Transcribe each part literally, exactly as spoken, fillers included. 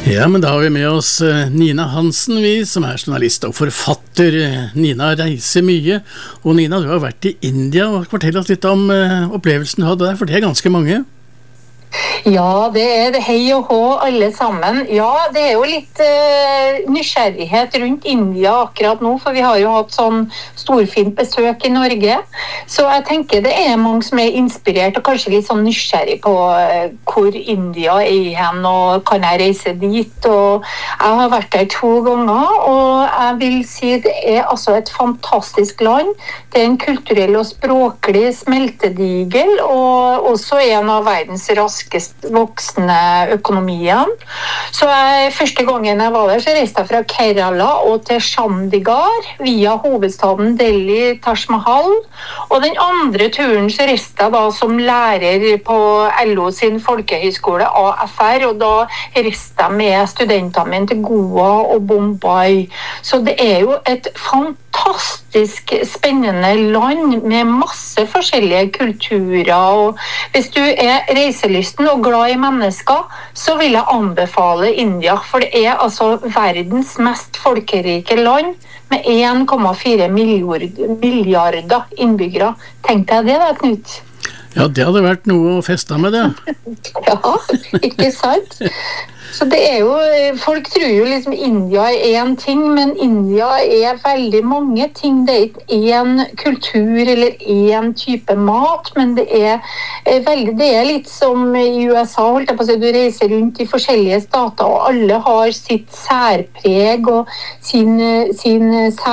Ja, men da har vi med oss Nina Hansen, vi, som er journalist og forfatter. Nina reiser mye, og Nina, du har vært i India, og fortell oss litt om opplevelsen du hadde der, for det er ganske mange. Ja, det er hei og hå alle sammen. Ja, det er jo litt uh, nysgjerrighet rundt India akkurat nå, for vi har jo hatt sånn storfint besøk i Norge. Så jeg tenker det er mange som er inspirert og kanskje litt sånn nysgjerrig på uh, hvor India er hen, og kan jeg reise dit. Og jeg har vært der to ganger, og jeg vil si det er altså et fantastisk land. Det er en kulturell og språklig smeltedigel, og også en av verdens raskest voksende økonomien. Så jeg, første gangen jeg var der, så reiste jeg fra Kerala og til Chandigarh, via hovedstaden Delhi, Taj Mahal. Og den andre turen så reiste jeg da som lærer på L O sin folkehøyskole A F R, og da reiste jeg med studentene mine til Goa og Bombay. Så det er jo et fantastisk spennende land med masse forskjellige kulturer, og hvis du er reiselysten og glad i mennesker, så vil jeg anbefale India, for det er altså verdens mest folkerike land med en komma fire milliarder innbyggere. Tenk deg det da, Knut? Ja, det hadde vært noe å feste med det. Ja, ikke sant? Så det er jo, folk tror jo liksom India er en ting, men India er veldig mange ting. Det er ikke en kultur eller en type mat, men det er, er veldig, det er litt som i U S A, holdt jeg på å si, du reiser rundt i forskjellige stater, og alle har sitt særpreg og sin, sin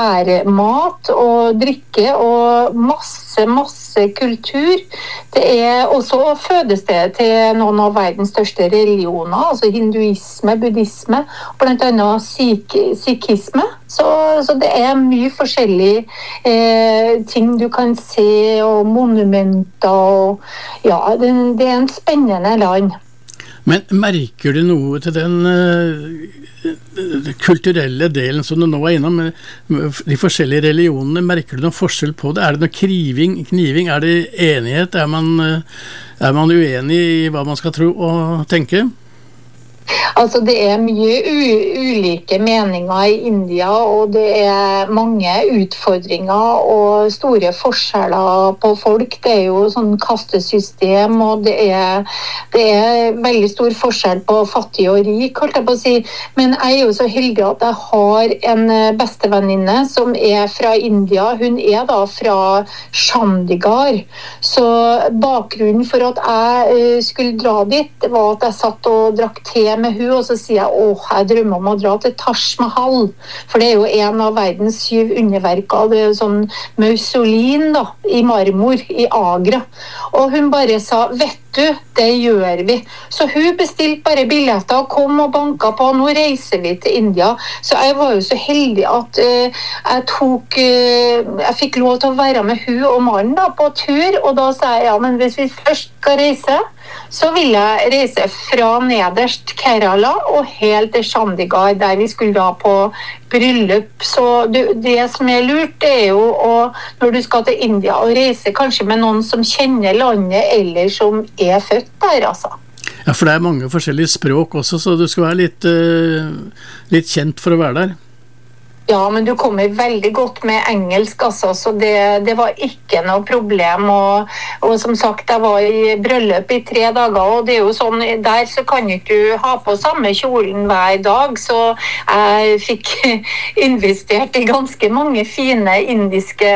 særmat og drikke og masse, masse kultur. Det er også fødestedet til noen av verdens største religioner, altså hinduisme, buddhisme, blant annet sikh, sikhisme. Så, så det er mye forskjellige eh, ting du kan se, og monumenter, og ja, det, det er en spennende land. Men merker du noe til den uh, kulturelle delen som du nå er innom, med de forskjellige religionene? Merker du noen forskjell på det? Er det noe kriving, kniving? Er det enighet? Er man, uh, er man uenig i hva man skal tro og tenke? Altså det er mye u- ulike meninger i India, og det er mange utfordringer og store forskjeller på folk. Det er jo sånn kastesystem, og det er, det er veldig stor forskjell på fattig og rik, holdt jeg på å si. Men jeg er jo så heldig at jeg har en bestevenninne som er fra India. Hun er da fra Chandigarh. Så bakgrunnen for at jeg skulle dra dit var at jeg satt og drakk te med hun, og så sier jeg, åh, jeg drømmer om å dra til Taj Mahal, for det er jo en av verdens syv underverker, det er jo sånn mausolin da, i marmor, i Agra. Og hun bare sa, vet du, det gjør vi. Så hun bestilte bare billetter og kom og banket på, nå reiser vi til India. Så jeg var jo så heldig at uh, jeg tok, uh, jeg fikk lov til å være med hun og mannen da, på tur, og da sa jeg, ja, men hvis vi først skal reise, så vil jeg reise fra nederst Kerala og helt til Chandigarh, der vi skulle da på bryllup. Så det, det som er lurt, det er jo å, når du skal til India, å reise kanskje med noen som kjenner landet, eller som er født der, altså. Ja, for det er mange forskjellige språk også, så du skal være litt, uh, litt kjent for å være der. Ja, men du kommer veldig godt med engelsk, altså, så det, det var ikke noe problem. Og, og som sagt, jeg var i bryllup i tre dager, og det er jo sånn, der så kan ikke du ha på samme kjolen hver dag, så jeg fikk investert i ganske mange fine indiske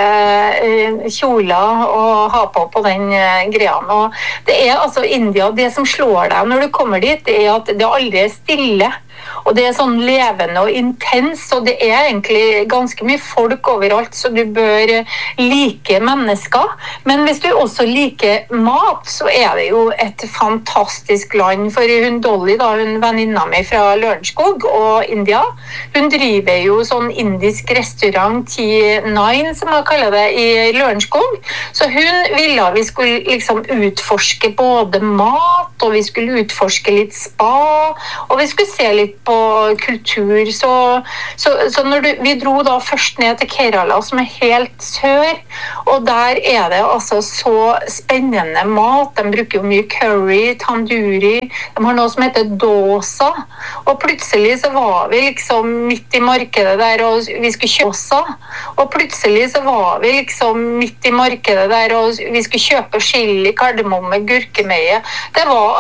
eh, kjoler å ha på på den eh, greien. Og det er altså India, det som slår deg når du kommer dit, det er at det aldri er stille. Og det er sånn levende og intens, og det er egentlig ganske mye folk overalt, så du bør like mennesker. Men hvis du også liker mat, så er det jo et fantastisk land. For hun Dolly, da, hun venninna mi fra Lørenskog og India, hun driver jo sånn indisk restaurant T nine, som jeg kaller det, i Lørenskog. Så hun ville vi skulle liksom utforske både mat, og vi skulle utforske litt spa, og vi skulle se litt på på kultur. Så, så, så når du, vi dro da først ned til Kerala, som er helt sør, og der er det altså så spennende mat. De bruker jo mye curry, tandoori, de har noe som heter dosa, og plutselig så var vi liksom midt i markedet der, og vi skulle kjøpe dosa, og plutselig så var vi liksom midt i markedet der, og vi skulle kjøpe chili, kardemomme, gurkemeie. Det var